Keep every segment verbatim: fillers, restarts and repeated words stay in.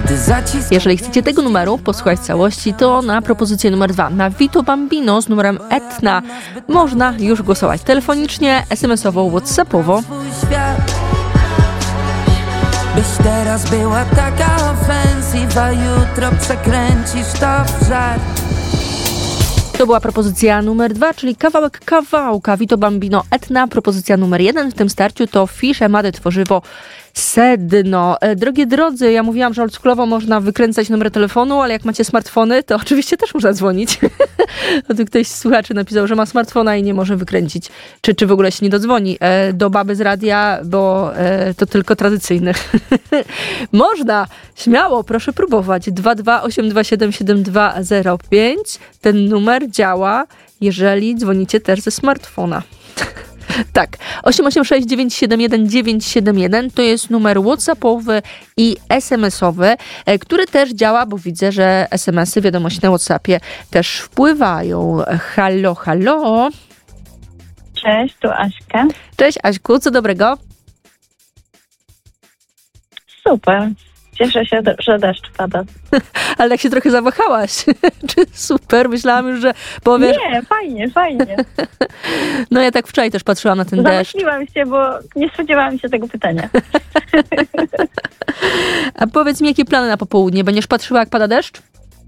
Jeżeli chcecie tego numeru posłuchać całości, to na propozycję numer dwa, na Vito Bambino z numerem Etna, można już głosować telefonicznie, es em esowo, whatsappowo. Byś teraz była taka ofensywa, jutro przekręcisz to w żart. To była propozycja numer dwa, czyli kawałek kawałka Vito Bambino Etna. Propozycja numer jeden w tym starciu to Fish Made Tworzywo Sedno. E, drogie drodzy, ja mówiłam, że oldschoolowo można wykręcać numer telefonu, ale jak macie smartfony, to oczywiście też można dzwonić. O, tu ktoś z słuchaczy napisał, że ma smartfona i nie może wykręcić. Czy, czy w ogóle się nie dodzwoni e, do baby z radia, bo e, to tylko tradycyjny. Można, śmiało, proszę próbować. dwa dwa osiem dwa siedem siedem dwa zero pięć. Ten numer działa, jeżeli dzwonicie też ze smartfona. Tak, osiem osiem sześć dziewięć siedem jeden dziewięć siedem jeden to jest numer whatsappowy i es em esowy, który też działa, bo widzę, że es em esy, wiadomości na WhatsAppie też wpływają. Halo, halo. Cześć, tu Aśka. Cześć Aśku, co dobrego? Super. Cieszę się, że deszcz pada. Ale tak się trochę zawahałaś. Czy super? Myślałam już, że powiesz... Nie, fajnie, fajnie. No ja tak wczoraj też patrzyłam na ten deszcz. Zamyśliłam się, bo nie spodziewałam się tego pytania. A powiedz mi, jakie plany na popołudnie? Będziesz patrzyła, jak pada deszcz?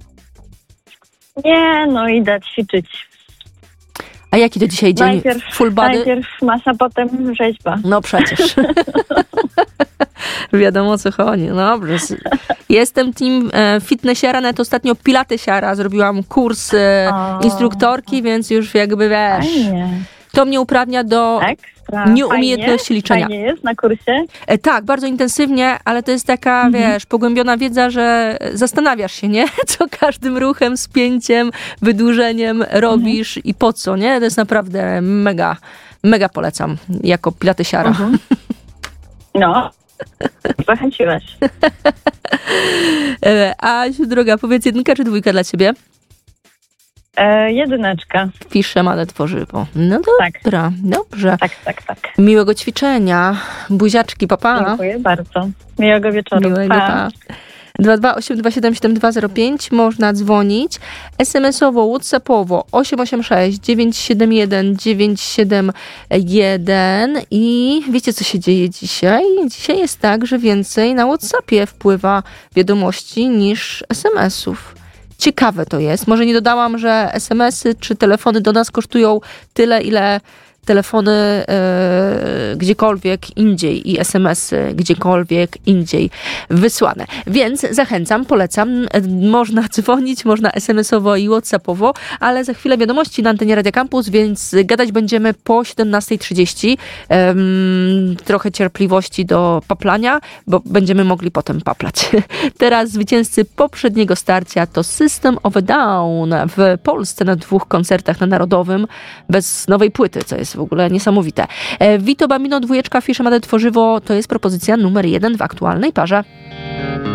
Nie, no idę ćwiczyć. A jaki to dzisiaj dzień? Najpierw, Full body? najpierw masa, potem rzeźba. No przecież. Wiadomo, o co chodzi. No dobrze. Jestem team e, fitnessiara, nawet ostatnio pilatesiara. Zrobiłam kurs e, O. instruktorki, więc już jakby wiesz... Fajnie. To mnie uprawnia do Ekstra. nieumiejętności Fajnie. liczenia. Fajnie jest na kursie? E, tak, bardzo intensywnie, ale to jest taka, Mhm. wiesz, pogłębiona wiedza, że zastanawiasz się, nie? Co każdym ruchem, spięciem, wydłużeniem robisz i po co, nie? To jest naprawdę mega, mega polecam jako pilatesiara. Mhm. No, zachęciłaś. E, Asiu, droga, powiedz jedynka czy dwójka dla ciebie? E, jedyneczka. Piszę, ale tworzywo. No Tak. dobra, dobrze. Tak, tak, tak. Miłego ćwiczenia. Buziaczki, papa. Dziękuję bardzo. Miłego wieczoru. Miłego, pa. dwa dwa osiem dwa siedem siedem dwa zero pięć można dzwonić, es em esowo, whatsappowo osiem osiem sześć dziewięć siedem jeden dziewięć siedem jeden i wiecie, co się dzieje dzisiaj? Dzisiaj jest tak, że więcej na WhatsAppie wpływa wiadomości niż es em esów. Ciekawe to jest. Może nie dodałam, że es em esy czy telefony do nas kosztują tyle, ile telefony e, gdziekolwiek indziej i es em esy gdziekolwiek indziej wysłane. Więc zachęcam, polecam. Można dzwonić, można es em esowo i whatsappowo, ale za chwilę wiadomości na antenie Radia Campus, więc gadać będziemy po siedemnasta trzydzieści. Um, trochę cierpliwości do paplania, bo będziemy mogli potem paplać. Teraz zwycięzcy poprzedniego starcia to System of a Down w Polsce na dwóch koncertach na Narodowym bez nowej płyty, co jest w ogóle niesamowite. Vito Bambino, dwójeczka, Fish Made Tworzywo to jest propozycja numer jeden w aktualnej parze.